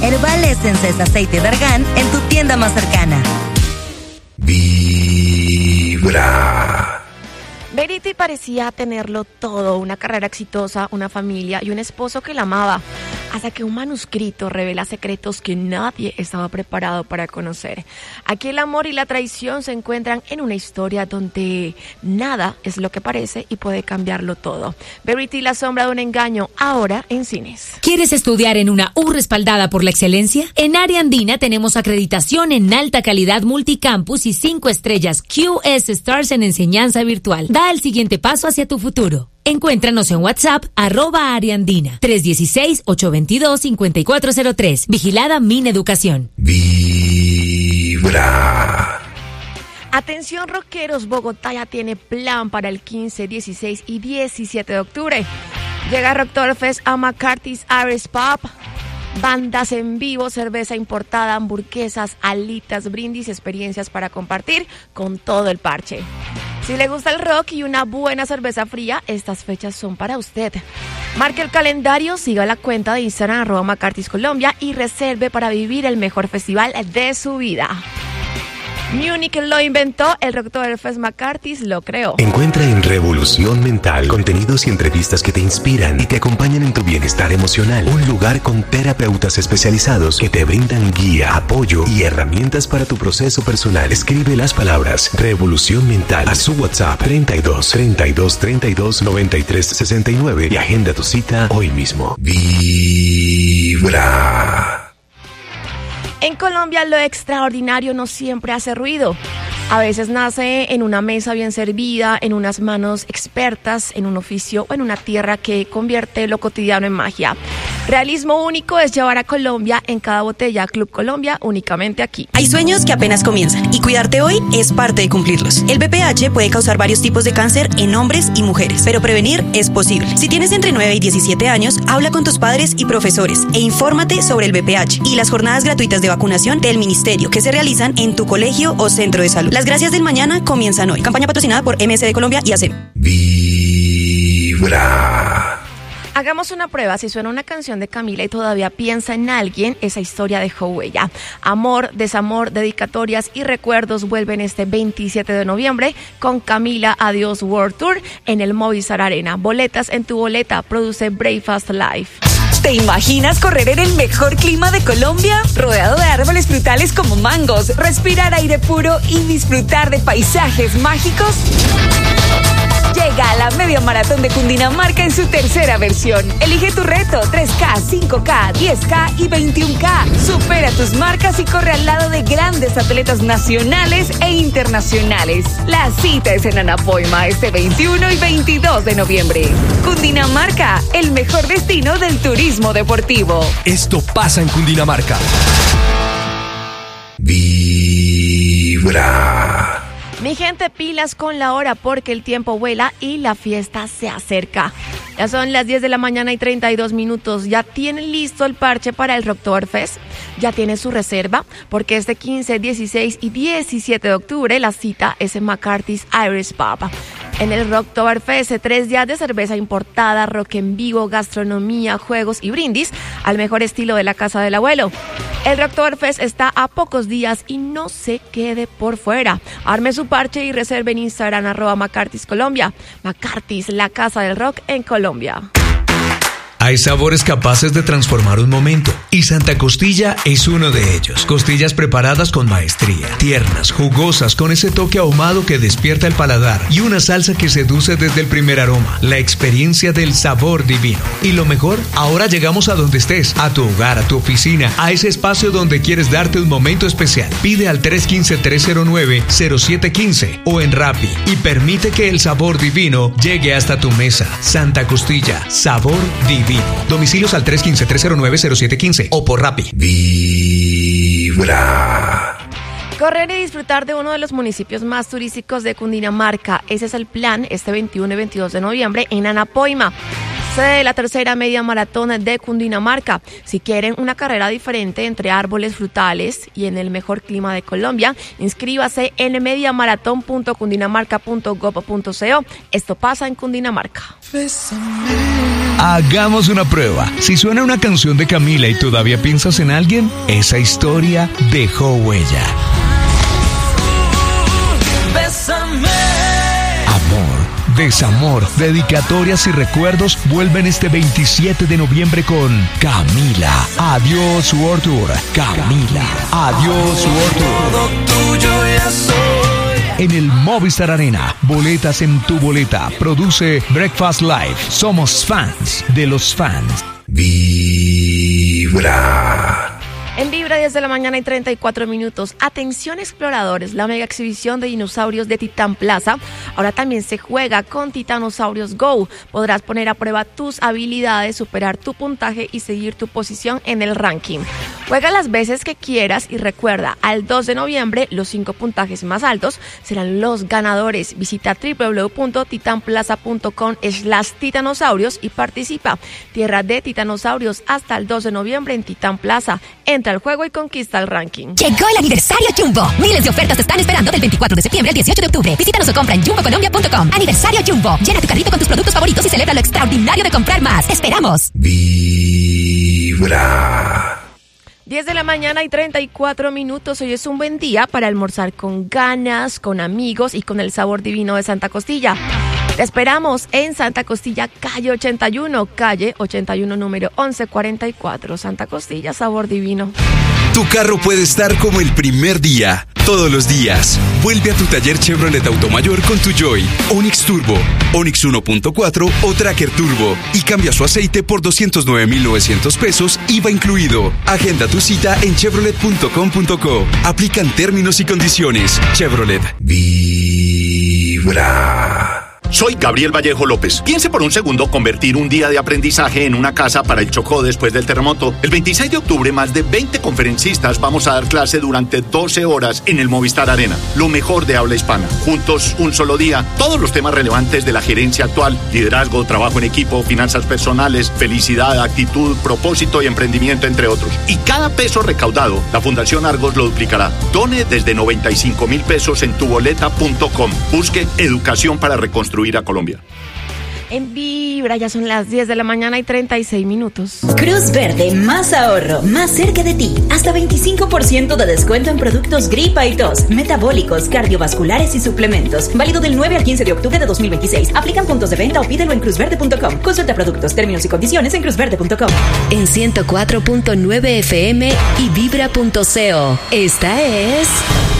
Herbal Essence es aceite de argán en tu tienda más cercana. Vibra. Verity parecía tenerlo todo, una carrera exitosa, una familia y un esposo que la amaba, hasta que un manuscrito revela secretos que nadie estaba preparado para conocer. Aquí el amor y la traición se encuentran en una historia donde nada es lo que parece y puede cambiarlo todo. Verity, la sombra de un engaño, ahora en cines. ¿Quieres estudiar en una U respaldada por la excelencia? En Área Andina tenemos acreditación en alta calidad multicampus y 5 estrellas QS Stars en enseñanza virtual. Da el siguiente paso hacia tu futuro. Encuéntranos en WhatsApp, @Ariandina, 316-822-5403. Vigilada Mineducación. Vibra. Atención rockeros, Bogotá ya tiene plan para el 15, 16 y 17 de octubre. Llega Rocktoberfest a McCarthy's Irish Pub. Bandas en vivo, cerveza importada, hamburguesas, alitas, brindis, experiencias para compartir con todo el parche. Si le gusta el rock y una buena cerveza fría, estas fechas son para usted. Marque el calendario, siga la cuenta de Instagram @McCarthy's Colombia y reserve para vivir el mejor festival de su vida. Munich lo inventó, el Rocktoberfest McCarthy's lo creó. Encuentra en Revolución Mental contenidos y entrevistas que te inspiran y te acompañan en tu bienestar emocional. Un lugar con terapeutas especializados que te brindan guía, apoyo y herramientas para tu proceso personal. Escribe las palabras Revolución Mental a su WhatsApp 32 32 32 93 69 y agenda tu cita hoy mismo. Vibra. En Colombia lo extraordinario no siempre hace ruido. A veces nace en una mesa bien servida, en unas manos expertas, en un oficio o en una tierra que convierte lo cotidiano en magia. Realismo único es llevar a Colombia en cada botella. Club Colombia, únicamente aquí. Hay sueños que apenas comienzan y cuidarte hoy es parte de cumplirlos. El BPH puede causar varios tipos de cáncer en hombres y mujeres, pero prevenir es posible. Si tienes entre 9 y 17 años, habla con tus padres y profesores e infórmate sobre el BPH y las jornadas gratuitas de vacunación del Ministerio que se realizan en tu colegio o centro de salud. Las gracias del mañana comienzan hoy. Campaña patrocinada por MSD Colombia y ACEM. Vibra. Hagamos una prueba. Si suena una canción de Camila y todavía piensa en alguien, esa historia dejó huella. Amor, desamor, dedicatorias y recuerdos vuelven este 27 de noviembre con Camila Adiós World Tour en el Movistar Arena. Boletas en tu boleta. Produce Breakfast Life. ¿Te imaginas correr en el mejor clima de Colombia? Rodeado de árboles frutales como mangos, respirar aire puro y disfrutar de paisajes mágicos. Llega a la Media Maratón de Cundinamarca en su tercera versión. Elige tu reto, 3K, 5K, 10K y 21K. Supera tus marcas y corre al lado de grandes atletas nacionales e internacionales. La cita es en Anapoima este 21 y 22 de noviembre. Cundinamarca, el mejor destino del turismo deportivo. Esto pasa en Cundinamarca. Vibra. Mi gente, pilas con la hora porque el tiempo vuela y la fiesta se acerca. Ya son las 10 de la mañana y 32 minutos. ¿Ya tienen listo el parche para el Rocktoberfest? ¿Ya tiene su reserva? Porque este 15, 16 y 17 de octubre la cita es en McCarthy's Irish Pub. En el Rocktoberfest, 3 días de cerveza importada, rock en vivo, gastronomía, juegos y brindis al mejor estilo de la casa del abuelo. El Rocktoberfest está a pocos días y no se quede por fuera. Arme su parche y reserve en Instagram @McCarthy's Colombia. McCarthy's, la casa del rock en Colombia. Hay sabores capaces de transformar un momento y Santa Costilla es uno de ellos. Costillas preparadas con maestría, tiernas, jugosas, con ese toque ahumado que despierta el paladar y una salsa que seduce desde el primer aroma. La experiencia del sabor divino. Y lo mejor, ahora llegamos a donde estés, a tu hogar, a tu oficina, a ese espacio donde quieres darte un momento especial. Pide al 315-309-0715 o en Rappi y permite que el sabor divino llegue hasta tu mesa. Santa Costilla, sabor divino. Domicilios al 315-309-0715 o por Rappi. Vibra. Correr y disfrutar de uno de los municipios más turísticos de Cundinamarca. Ese es el plan este 21 y 22 de noviembre en Anapoima. Sede de la tercera media maratón de Cundinamarca. Si quieren una carrera diferente entre árboles frutales y en el mejor clima de Colombia, inscríbase en mediamaratón.cundinamarca.gov.co. Esto pasa en Cundinamarca. Hagamos una prueba. Si suena una canción de Camila y todavía piensas en alguien, esa historia dejó huella. Amor, desamor, dedicatorias y recuerdos vuelven este 27 de noviembre con Camila. Adiós World Tour. Camila. Adiós World Tour. En el Movistar Arena, boletas en tu boleta. Produce Breakfast Live. Somos fans de los fans. Vibra. En Vibra 10 de la mañana y 34 minutos. Atención exploradores, la mega exhibición de dinosaurios de Titán Plaza ahora también se juega con Titanosaurios Go. Podrás poner a prueba tus habilidades, superar tu puntaje y seguir tu posición en el ranking. Juega las veces que quieras y recuerda, al 2 de noviembre los 5 puntajes más altos serán los ganadores. Visita www.titanplaza.com/titanosaurios y participa. Tierra de Titanosaurios hasta el 2 de noviembre en Titán Plaza. Entra al juego y conquista el ranking. Llegó el aniversario Jumbo. Miles de ofertas te están esperando del 24 de septiembre al 18 de octubre. Visítanos o compra en jumbocolombia.com. Aniversario Jumbo. Llena tu carrito con tus productos favoritos y celebra lo extraordinario de comprar más. ¡Te esperamos! Vibra. 10 de la mañana y 34 minutos. Hoy es un buen día para almorzar con ganas, con amigos y con el sabor divino de Santa Costilla. Te esperamos en Santa Costilla, calle 81, número 1144. Santa Costilla, sabor divino. Tu carro puede estar como el primer día, todos los días. Vuelve a tu taller Chevrolet Automayor con tu Joy, Onix Turbo, Onix 1.4 o Tracker Turbo y cambia su aceite por 209,900 pesos, IVA incluido. Agenda tu cita en chevrolet.com.co. Aplican términos y condiciones. Chevrolet. Vibra. Soy Gabriel Vallejo López. Piense por un segundo convertir un día de aprendizaje en una casa para el Chocó después del terremoto. El 26 de octubre, más de 20 conferencistas vamos a dar clase durante 12 horas en el Movistar Arena. Lo mejor de habla hispana. Juntos, un solo día. Todos los temas relevantes de la gerencia actual. Liderazgo, trabajo en equipo, finanzas personales, felicidad, actitud, propósito y emprendimiento, entre otros. Y cada peso recaudado, la Fundación Argos lo duplicará. Done desde 95,000 pesos en tuboleta.com. Busque educación para reconstruir a Colombia. En Vibra ya son las 10 de la mañana y 36 minutos. Cruz Verde, más ahorro, más cerca de ti. Hasta 25% de descuento en productos gripa y tos, metabólicos, cardiovasculares y suplementos. Válido del 9 al 15 de octubre de 2026. Aplican puntos de venta o pídelo en cruzverde.com. Consulta productos, términos y condiciones en cruzverde.com. En 104.9 FM y vibra.co. Esta es